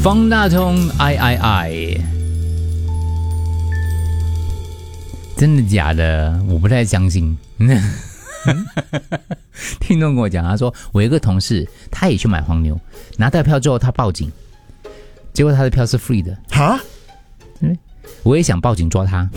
方大同I，真的假的？我不太相信。听众跟我讲，他说我有一个同事，他也去买黄牛，拿到票之后他报警，结果他的票是 free 的。 哈？ 我也想报警抓他。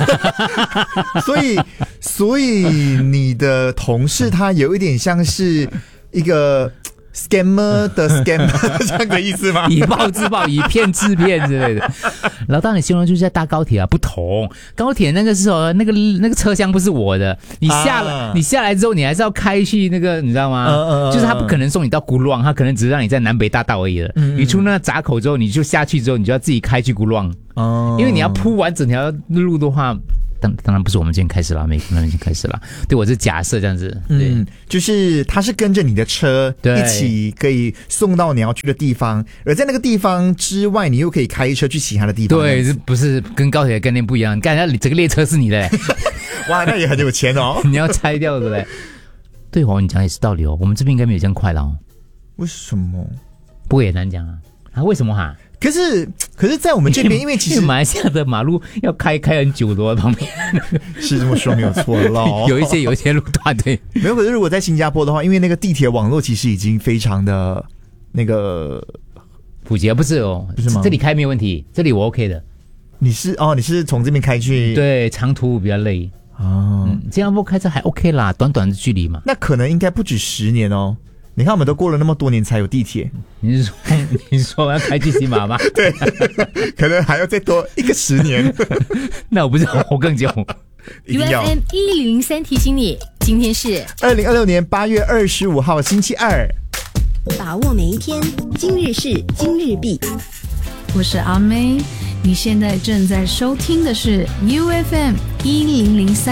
所以你的同事他有一点像是一个 scammer 的 scammer 这样的意思吗？ 以暴制暴，以骗制骗之类的。然后当你形容就是在搭高铁啊，不同高铁那个时候那个车厢不是我的，你下来之后你还是要开去那个，你知道吗？就是他不可能送你到咕噜，他可能只是让你在南北大道而已了。你出那个闸口之后，你就下去之后，你就要自己开去咕噜。因为你要铺完整条路的话。当然不是我们今天开始了，美国那边已经开始了。对，我是假设这样子。对， 就是他是跟着你的车一起可以送到你要去的地方，而在那个地方之外，你又可以开车去其他的地方。 对，这不是跟高铁的概念不一样？干，那整个列车是你的。 哇，那也很有钱哦。 你要拆掉对不对？对哦，你讲也是道理哦。我们这边应该没有这样快了哦。 为什么？ 不过也难讲啊。为什么哈？可是在我们这边，因为其实马来西亚的马路要开很久的旁边， 是这么说没有错咯。 有一些路段对， 没有。可是如果在新加坡的话，因为那个地铁网络其实已经非常的那个普及，不是哦， 不是吗？ 这里开没有问题，这里我 OK 的。 你是从这边开去？ 对，长途比较累哦。新加坡开车还 OK 啦，短短的距离嘛。 那可能应该不止10年哦。你看，我们都过了那么多年才有地铁。 你说要开去西马吗？ 对，可能还要再多一个10年。 那我不是活更久。 UFM 1003提醒你，今天是 2026年8月25号星期二。 把握每一天，今日事今日毕。 我是阿妹，你现在正在收听的是 UFM 1003。